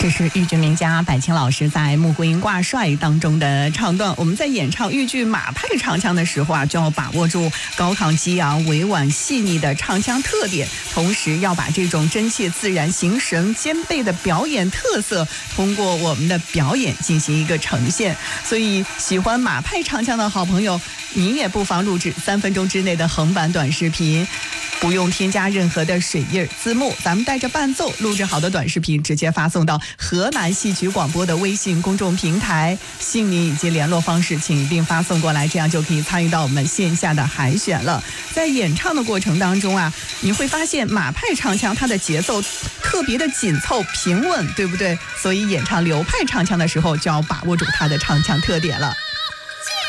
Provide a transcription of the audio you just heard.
这是豫剧名家百青老师在《穆桂英挂帅》当中的唱段。我们在演唱豫剧马派唱腔的时候啊，就要把握住高亢激昂、委婉细腻的唱腔特点，同时要把这种真切自然、形神兼备的表演特色，通过我们的表演进行一个呈现。所以，喜欢马派唱腔的好朋友，你也不妨录制3分钟之内的横版短视频。不用添加任何的水印字幕，咱们带着伴奏录制好的短视频，直接发送到河南戏曲广播的微信公众平台，姓名以及联络方式请一并发送过来，这样就可以参与到我们线下的海选了。在演唱的过程当中啊，你会发现马派唱腔它的节奏特别的紧凑平稳，对不对？所以演唱流派唱腔的时候就要把握住它的唱腔特点了。